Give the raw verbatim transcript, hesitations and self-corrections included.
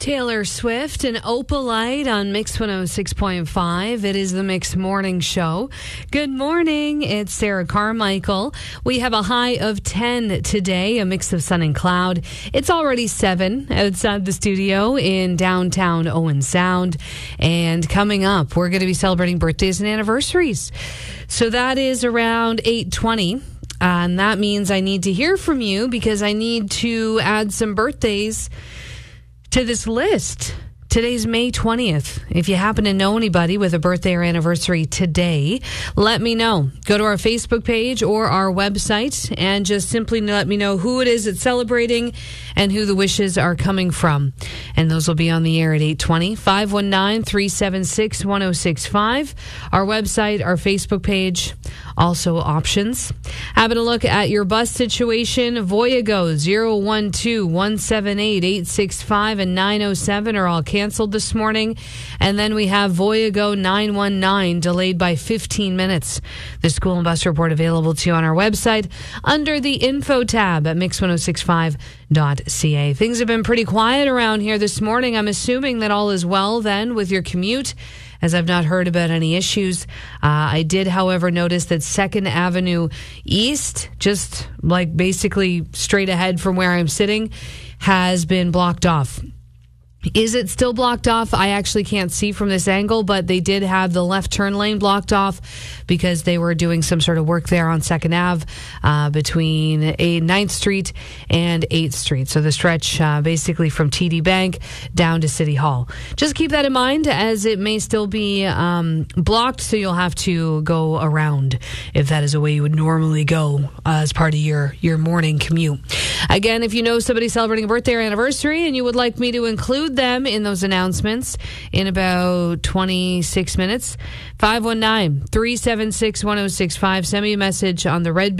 Taylor Swift and Opalite on Mix one oh six point five. It is the Mix Morning Show. Good morning. It's Sarah Carmichael. We have a high of ten today, a mix of sun and cloud. It's already seven outside the studio in downtown Owen Sound. And coming up, we're going to be celebrating birthdays and anniversaries. So that is around eight twenty. Uh, and that means I need to hear from you because I need to add some birthdays to this list. Today's May twentieth. If you happen to know anybody with a birthday or anniversary today, let me know. Go to our Facebook page or our website and just simply let me know who it is that's celebrating and who the wishes are coming from. And those will be on the air at eight twenty. five one nine, three seven six, one oh six five. Our website, our Facebook page, also options. Having a look at your bus situation, Voyago zero one two, one seven eight, eight six five and nine oh seven are all canceled this morning. And then we have Voyago nine one nine delayed by fifteen minutes. The school and bus report available to you on our website under the info tab at mix ten sixty-five dot c a. Things have been pretty quiet around here this morning. I'm assuming that all is well then with your commute, as I've not heard about any issues. Uh, I did, however, notice that second Avenue East, just like basically straight ahead from where I'm sitting, has been blocked off. Is it still blocked off? I actually can't see from this angle, but they did have the left turn lane blocked off because they were doing some sort of work there on second Avenue uh, between ninth Street and eighth Street. So the stretch uh, basically from T D Bank down to City Hall. Just keep that in mind as it may still be um, blocked, so you'll have to go around if that is a way you would normally go uh, as part of your, your morning commute. Again, if you know somebody celebrating a birthday or anniversary and you would like me to include them in those announcements in about twenty-six minutes, five one nine, three seven six, one oh six five. Send me a message on the red